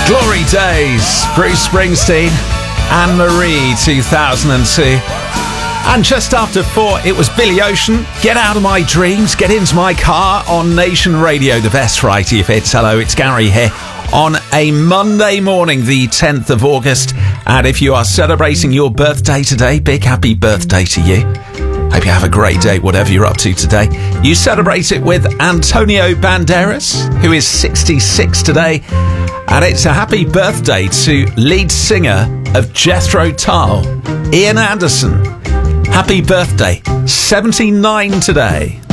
Glory Days, Bruce Springsteen, Anne-Marie 2002. And just after 4, it was Billy Ocean, Get Out of My Dreams, Get Into My Car on Nation Radio, the best variety of hits. Hello, it's Gary here on a Monday morning, the 10th of August. And if you are celebrating your birthday today, big happy birthday to you. Hope you have a great day, whatever you're up to today. You celebrate it with Antonio Banderas, who is 66 today. And it's a happy birthday to lead singer of Jethro Tull, Ian Anderson. Happy birthday, 79 today.